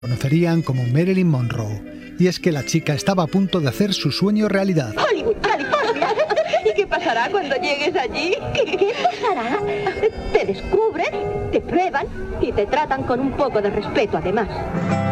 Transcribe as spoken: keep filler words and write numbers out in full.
Conocerían como Marilyn Monroe. Y es que la chica estaba a punto de hacer su sueño realidad. Hollywood, California. ¿Y qué pasará cuando llegues allí? ¿Qué, qué pasará? Te descubren, te prueban y te tratan con un poco de respeto además.